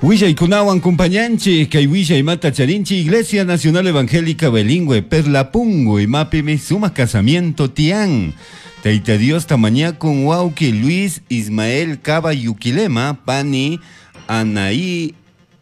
Willa y Kunawan compañanchi, que Willa y Mata Charinchi, Iglesia Nacional Evangélica Bilingüe, Perlapungo y Mapime, Suma Casamiento Tián. Teita Dios tamaña con Wauki Luis Ismael Cava Yuquilema, Pani, Anaí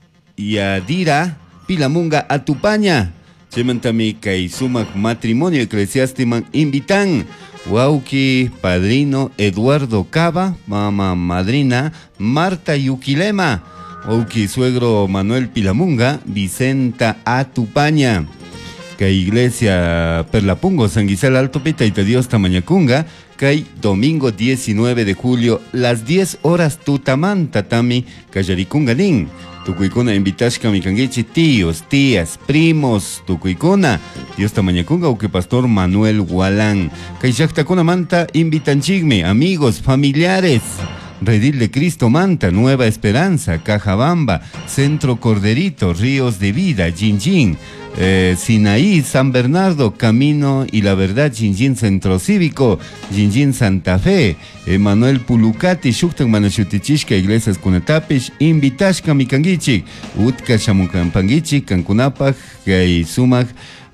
Yadira, Pilamunga Atupaña. Chemantami Kai Sumac Matrimonio Eclesiástico invitan. Wauki Padrino Eduardo Cava, Mama Madrina Marta Yuquilema. Wauki Suegro Manuel Pilamunga, Vicenta Atupaña. Que Iglesia Perlapungo, San Gisela Alto Pita y Dios Tamañacunga, que domingo 19 de julio, las 10 horas Tutamanta Tami, Cayaricunganín. Tucuicuna invitashka mikangichi, tíos, tías, primos, tucuicuna. Dios Tamañacunga, o que Pastor Manuel Gualán. Caixactacuna Manta, invitanchigme, amigos, familiares. Redil de Cristo Manta, Nueva Esperanza, Cajabamba, Centro Corderito, Ríos de Vida, Jinjin, Sinaí, San Bernardo, Camino y la Verdad, Jinjin Centro Cívico, Jinjin Santa Fe, Emanuel Pulucati, Shuktan Manachutichishka, Iglesias Kunatapish, Invitashka Mikangichik, Utka Shamukampangichik, Cancunapaj, Gay Sumaj,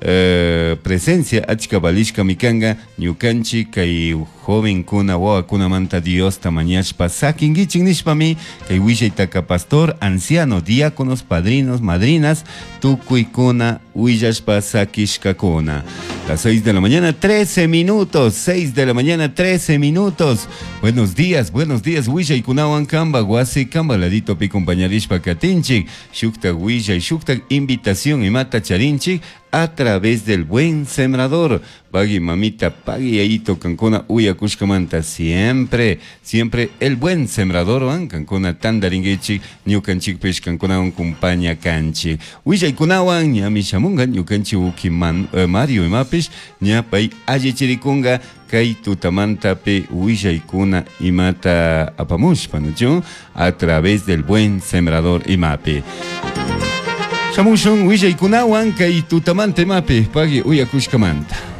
presencia achkabalishka mikanga ñukanchi kay joven kuna wawa kuna manta Dios tamañashpa sakingichik nishpami kay willaytaka pastor, anciano, diáconos, padrinos, madrinas tukuykuna willashpa sakishkakuna. Las 6 de la mañana 13 minutos, 6 de la mañana 13 minutos. Buenos días, willay kamba, guasi kamba, ladito pi compañarishpa katinchik, shukta willay, shukta invitación y mata charinchik a través del buen sembrador. Pagui mamita, pagui ayito cancona uya kushkamanta, siempre el buen sembrador, van cancona tandaringechi, ñukanchik pesh cancona un compañía canchi. Willay kunawan, ña mishamunga, ñukanchi uki Mario y mapish, ña pay ayichirikunga, kay tutamanta pe willay kuna y mata apamushpa, ¿no? A través del buen sembrador y mape. Shamushun willay kunawan kay tutamante mape, pagui uya kushkamanta.